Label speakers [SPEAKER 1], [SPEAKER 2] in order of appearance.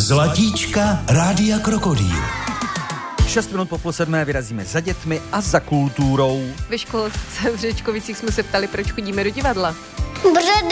[SPEAKER 1] Zlatíčka Rádia Krokodýl.
[SPEAKER 2] 6 minut po půl sedmé vyrazíme za dětmi a za kulturou.
[SPEAKER 3] Ve školce v Řečkovicích jsme se ptali, proč chodíme do divadla.
[SPEAKER 4] Protože